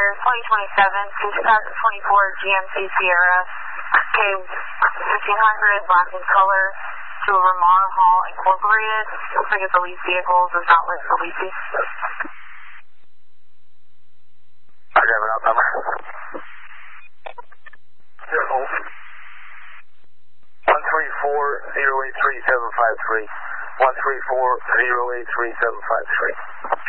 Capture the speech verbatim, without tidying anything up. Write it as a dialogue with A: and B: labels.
A: twenty twenty-seven, two thousand twenty-four G M C Sierra, okay, fifteen hundred, black in color, to Ramar Hall Incorporated. Looks like it's a lease vehicle, does not list the leasing.
B: I have an out number. one three four zero eight three seven five three. one three four zero eight three seven five three.